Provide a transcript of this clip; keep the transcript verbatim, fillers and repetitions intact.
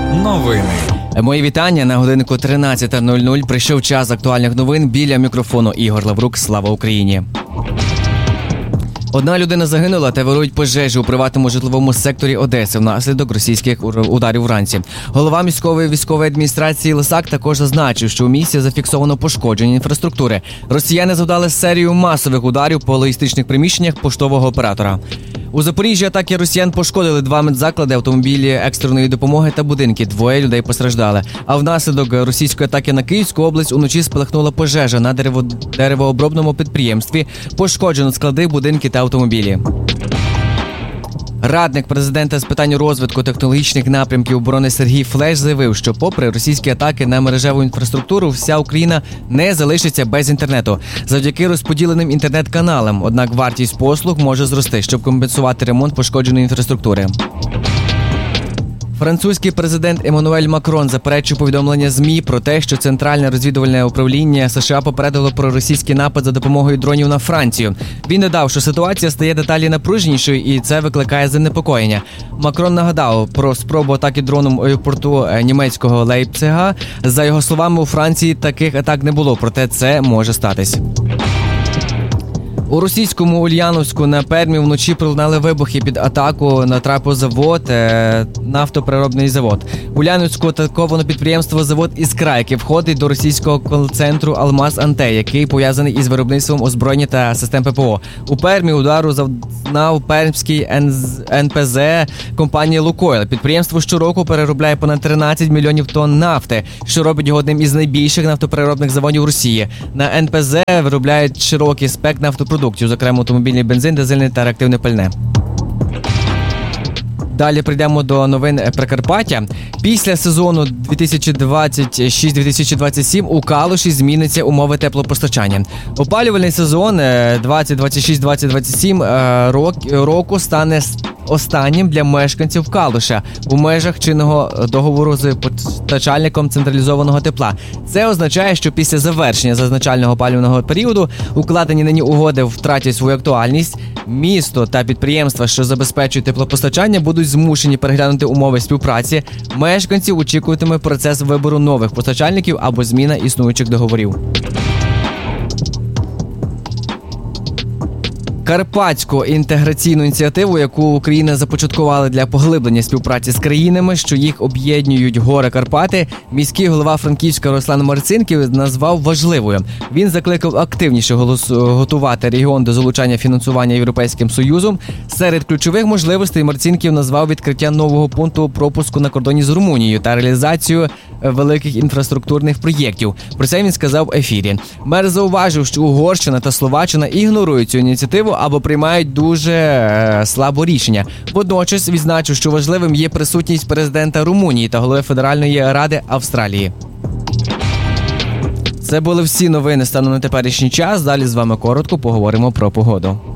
Новини. Мої вітання. На годиннику тринадцята нуль нуль прийшов час актуальних новин. Біля мікрофону Ігор Лаврук. Слава Україні! Одна людина загинула та вирують пожежі у приватному житловому секторі Одеси внаслідок російських ударів вранці. Голова міської військової адміністрації Лисак також зазначив, що у місті зафіксовано пошкодження інфраструктури. Росіяни завдали серію масових ударів по логістичних приміщеннях поштового оператора. У Запоріжжі атаки росіян пошкодили два медзаклади, автомобілі екстреної допомоги та будинки. Двоє людей постраждали. А внаслідок російської атаки на Київську область уночі спалахнула пожежа на дерево... деревообробному підприємстві. Пошкоджено склади, будинки та автомобілі. Радник президента з питань розвитку технологічних напрямків оборони Сергій Флеш заявив, що попри російські атаки на мережеву інфраструктуру, вся Україна не залишиться без інтернету завдяки розподіленим інтернет-каналам. Однак вартість послуг може зрости, щоб компенсувати ремонт пошкодженої інфраструктури. Французький президент Еммануель Макрон заперечив повідомлення ЗМІ про те, що Центральне розвідувальне управління США попередило про російський напад за допомогою дронів на Францію. Він додав, що ситуація стає дедалі напруженішою і це викликає занепокоєння. Макрон нагадав про спробу атаки дроном у аеропорту німецького Лейпцига. За його словами, у Франції таких атак не було, проте це може статись. У російському Ульяновську на Пермі вночі пролунали вибухи. Під атаку натрапив завод, е, нафтопереробний завод. У Ульяновську атаковано підприємство завод «Іскра», яке входить до російського кол-центру «Алмаз Антей», який пов'язаний із виробництвом озброєння та систем ППО. У Пермі удару завдав пермський ен пе зе компанії «Лукойл». Підприємство щороку переробляє понад тринадцять мільйонів тонн нафти, що робить його одним із найбільших нафтопереробних заводів Росії. На ен пе зе виробляють широкий спектр нафтопродуктів, зокрема автомобільний бензин, дизельне та реактивне пальне. Далі прийдемо до новин Прикарпаття. Після сезону дві тисячі двадцять шість - дві тисячі двадцять сім у Калуші зміняться умови теплопостачання. Опалювальний сезон двадцять двадцять шість - двадцять двадцять сім року стане останнім для мешканців Калуша у межах чинного договору з постачальником централізованого тепла. Це означає, що після завершення зазначального опалювального періоду укладені нині угоди втратять свою актуальність. Місто та підприємства, що забезпечують теплопостачання, будуть змушені переглянути умови співпраці. Мешканців очікуватиме процес вибору нових постачальників або зміна існуючих договорів. Карпатську інтеграційну ініціативу, яку Україна започаткувала для поглиблення співпраці з країнами, що їх об'єднують гори Карпати, міський голова Франківська Руслан Марцинків назвав важливою. Він закликав активніше готувати регіон до залучання фінансування Європейським Союзом. Серед ключових можливостей Марцинків назвав відкриття нового пункту пропуску на кордоні з Румунією та реалізацію великих інфраструктурних проєктів. Про це він сказав в ефірі. Мер зауважив, що Угорщина та Словаччина ігнорують цю ініціативу або приймають дуже е, слабо рішення. Водночас відзначив, що важливим є присутність президента Румунії та голови Федеральної ради Австралії. Це були всі новини станом на теперішній час. Далі з вами коротко поговоримо про погоду.